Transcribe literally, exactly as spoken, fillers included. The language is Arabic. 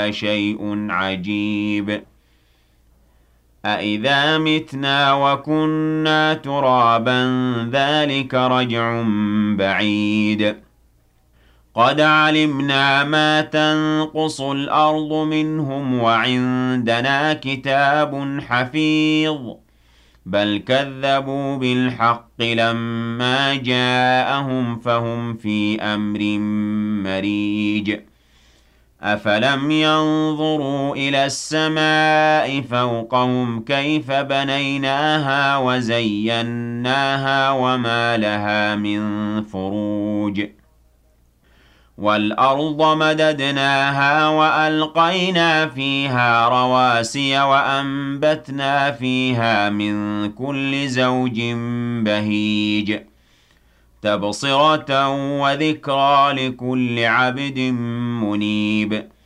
شيء عجيب أإذا متنا وكنا ترابا ذلك رجع بعيد قد علمنا ما تنقص الأرض منهم وعندنا كتاب حفيظ بل كذبوا بالحق لما جاءهم فهم في أمر مريج أفلم ينظروا إلى السماء فوقهم كيف بنيناها وزيناها وما لها من فروج والأرض مددناها وألقينا فيها رواسي وأنبتنا فيها من كل زوج بهيج تبصرة وذكرى لكل عبد منيب